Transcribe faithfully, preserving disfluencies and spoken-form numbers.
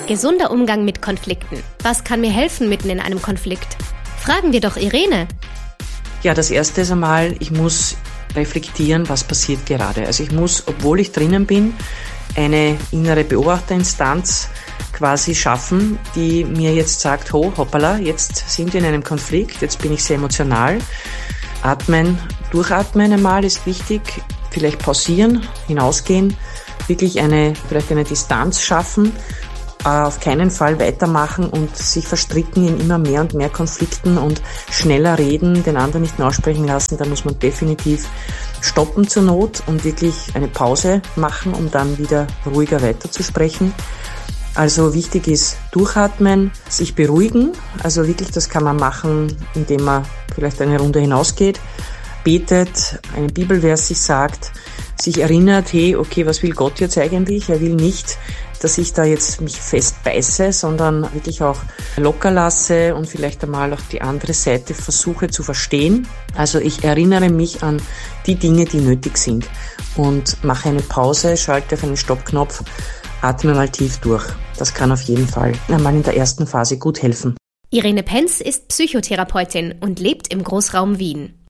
Gesunder Umgang mit Konflikten. Was kann mir helfen mitten in einem Konflikt? Fragen wir doch Irene. Ja, das Erste ist einmal, ich muss reflektieren, was passiert gerade. Also ich muss, obwohl ich drinnen bin, eine innere Beobachterinstanz quasi schaffen, die mir jetzt sagt, ho, hoppala, jetzt sind wir in einem Konflikt, jetzt bin ich sehr emotional. Atmen, durchatmen einmal ist wichtig, vielleicht pausieren, hinausgehen, wirklich eine, vielleicht eine Distanz schaffen, auf keinen Fall weitermachen und sich verstricken in immer mehr und mehr Konflikten und schneller reden, den anderen nicht mehr aussprechen lassen. Da muss man definitiv stoppen zur Not und wirklich eine Pause machen, um dann wieder ruhiger weiterzusprechen. Also wichtig ist durchatmen, sich beruhigen. Also wirklich, das kann man machen, indem man vielleicht eine Runde hinausgeht, betet, einen Bibelvers sich sagt, sich erinnert, hey, okay, was will Gott jetzt eigentlich? Er will nicht, dass ich da jetzt mich festbeiße, sondern wirklich auch locker lasse und vielleicht einmal auch die andere Seite versuche zu verstehen. Also ich erinnere mich an die Dinge, die nötig sind und mache eine Pause, schalte auf einen Stoppknopf, atme mal tief durch. Das kann auf jeden Fall einmal in der ersten Phase gut helfen. Irene Penz ist Psychotherapeutin und lebt im Großraum Wien.